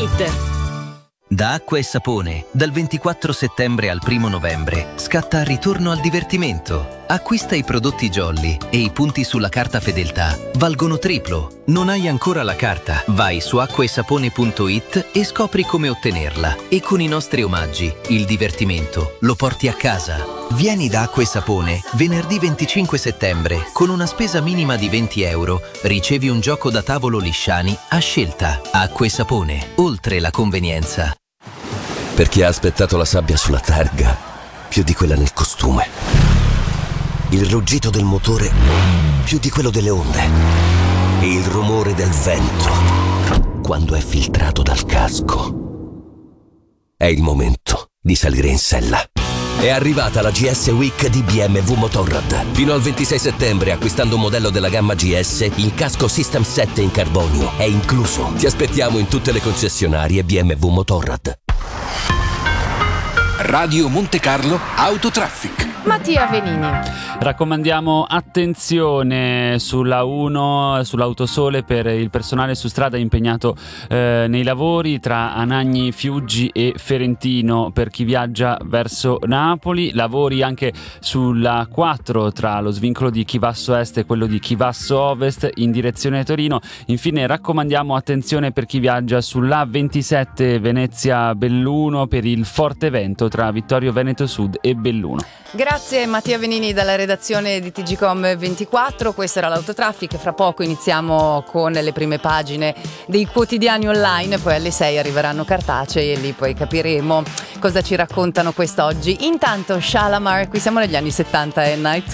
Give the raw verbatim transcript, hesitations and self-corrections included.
it. Da Acqua e Sapone, dal ventiquattro settembre al primo novembre, scatta Ritorno al divertimento. Acquista i prodotti Jolly e i punti sulla carta fedeltà valgono triplo. Non hai ancora la carta? Vai su acqua e sapone punto it e scopri come ottenerla. E con i nostri omaggi, il divertimento lo porti a casa. Vieni da Acqua e Sapone venerdì venticinque settembre. Con una spesa minima di venti euro ricevi un gioco da tavolo Lisciani a scelta. Acqua e Sapone, oltre la convenienza. Per chi ha aspettato la sabbia sulla targa più di quella nel costume, il ruggito del motore più di quello delle onde e il rumore del vento quando è filtrato dal casco. È il momento di salire in sella. È arrivata la G S Week di B M W Motorrad. Fino al ventisei settembre, acquistando un modello della gamma G S, il casco System sette in carbonio è incluso. Ti aspettiamo in tutte le concessionarie B M W Motorrad. Radio Monte Carlo Autotraffic. Mattia Venini. Raccomandiamo attenzione sulla uno, sull'Autosole per il personale su strada impegnato eh, nei lavori tra Anagni, Fiuggi e Ferentino per chi viaggia verso Napoli. Lavori anche sulla quattro tra lo svincolo di Chivasso Est e quello di Chivasso Ovest in direzione Torino. Infine raccomandiamo attenzione per chi viaggia sull'A ventisette Venezia-Belluno per il forte vento tra Vittorio Veneto Sud e Belluno. Grazie Mattia Venini dalla redazione di T G Com ventiquattro. Questo era l'Autotraffic. Fra poco iniziamo con le prime pagine dei quotidiani online, poi alle sei arriveranno cartacei e lì poi capiremo cosa ci raccontano quest'oggi. Intanto Shalamar, qui siamo negli anni settanta e Night to